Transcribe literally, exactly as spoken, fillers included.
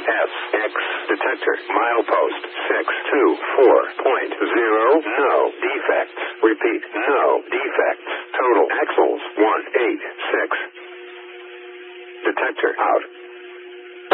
S X. Detector. Milepost six two four point zero. No defects. Repeat. No defects. Total axles one eight six. Detector out.